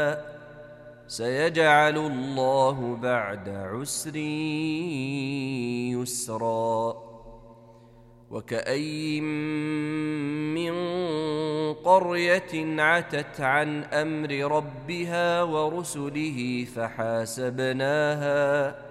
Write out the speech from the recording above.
سيجعل الله بعد عسر يسرا. وكأين من قرية عتت عن أمر ربها ورسله